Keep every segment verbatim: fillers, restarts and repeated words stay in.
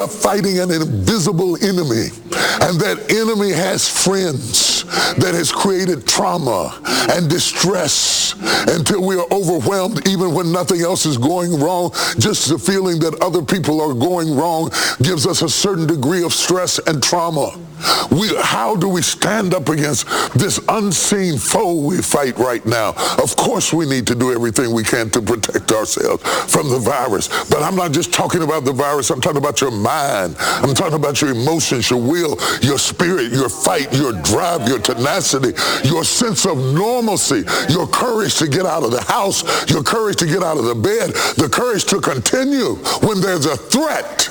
fighting an invisible enemy, and that enemy has friends that has created trauma and distress until we are overwhelmed even when nothing else is going wrong. Just the feeling that other people are going wrong gives us a certain degree of stress and trauma. We, how do we stand up against this unseen foe we fight right now? Of course we need to do everything we can to protect ourselves from the virus. But I'm not just talking about the virus. I'm talking about your mind. I'm talking about your emotions, your will, your spirit, your fight, your drive, your tenacity, your sense of normalcy, your courage to get out of the house, your courage to get out of the bed, the courage to continue when there's a threat.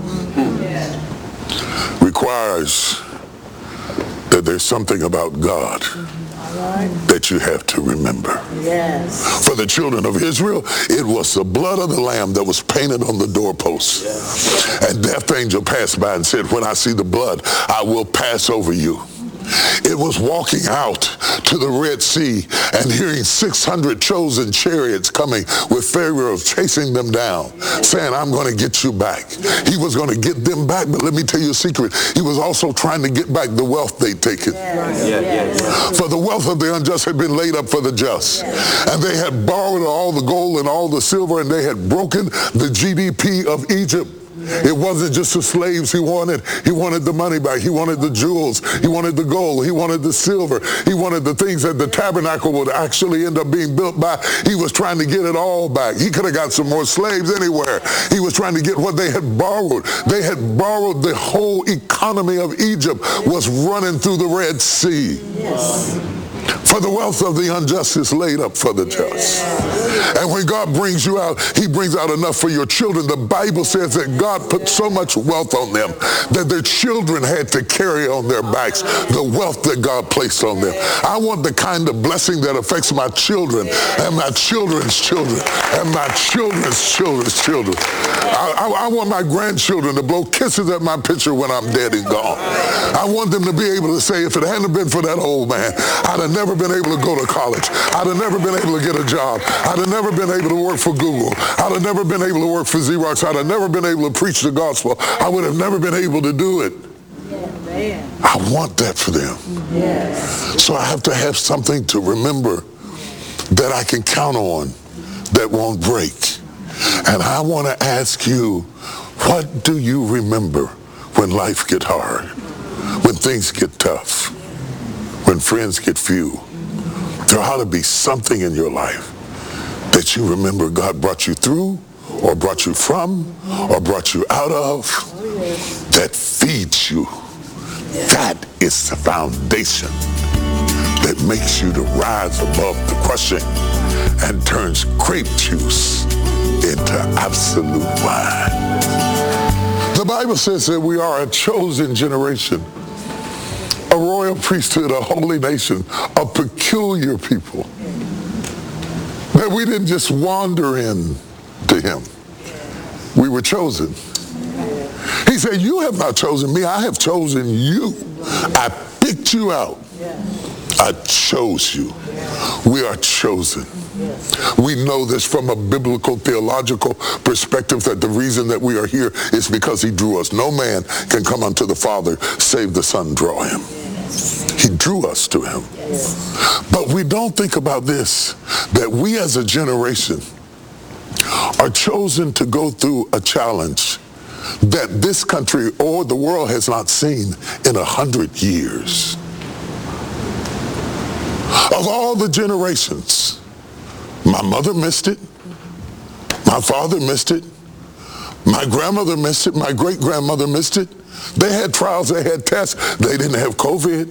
Requires that there's something about God that you have to remember. Yes. For the children of Israel, it was the blood of the lamb that was painted on the doorposts. Yes. And death angel passed by and said, when I see the blood, I will pass over you. It was walking out to the Red Sea and hearing six hundred chosen chariots coming with Pharaoh chasing them down, saying, I'm going to get you back. He was going to get them back, but let me tell you a secret. He was also trying to get back the wealth they'd taken. Yes. Yes. Yes. For the wealth of the unjust had been laid up for the just. Yes. And they had borrowed all the gold and all the silver, and they had broken the G D P of Egypt. It wasn't just the slaves he wanted. He wanted the money back. He wanted the jewels. He wanted the gold. He wanted the silver. He wanted the things that the tabernacle would actually end up being built by. He was trying to get it all back. He could have got some more slaves anywhere. He was trying to get what they had borrowed. They had borrowed the whole economy of Egypt was running through the Red Sea. Yes. For the wealth of the unjust is laid up for the just. And when God brings you out, he brings out enough for your children. The Bible says that God put so much wealth on them that their children had to carry on their backs the wealth that God placed on them. I want the kind of blessing that affects my children and my children's children and my children's children's children. I, I, I want my grandchildren to blow kisses at my picture when I'm dead and gone. I want them to be able to say, if it hadn't been for that old man, I'd have never been able to go to college. I'd have never been able to get a job. I'd have never been able to work for Google. I'd have never been able to work for Xerox. I'd have never been able to preach the gospel. I would have never been able to do it. Yeah, I want that for them. yes. So I have to have something to remember that I can count on that won't break. And I want to ask you, what do you remember when life gets hard, when things get tough, when friends get few? There ought to be something in your life that you remember God brought you through or brought you from or brought you out of that feeds you. That is the foundation that makes you to rise above the crushing and turns grape juice into absolute wine. The Bible says that we are a chosen generation, a royal priesthood, a holy nation, a peculiar people. That we didn't just wander in to him. We were chosen. He said, you have not chosen me, I have chosen you. I picked you out. I chose you. We are chosen. We know this from a biblical theological perspective, that the reason that we are here is because he drew us. No man can come unto the Father save the Son draw him. He drew us to him. But we don't think about this, that we as a generation are chosen to go through a challenge that this country or the world has not seen in a hundred years. Of all the generations, my mother missed it, my father missed it, my grandmother missed it, my great-grandmother missed it. They had trials, they had tests. They didn't have COVID.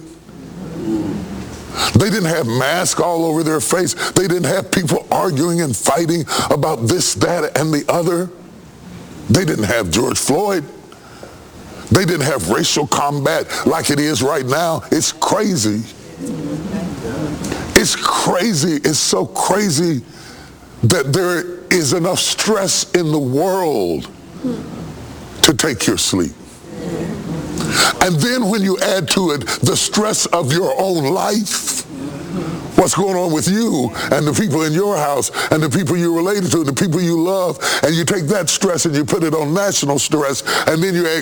They didn't have masks all over their face. They didn't have people arguing and fighting about this, that, and the other. They didn't have George Floyd. They didn't have racial combat like it is right now. It's crazy. It's crazy. It's so crazy that there is enough stress in the world to take your sleep. And then when you add to it the stress of your own life, what's going on with you and the people in your house and the people you're related to and the people you love, and you take that stress and you put it on national stress, and then you add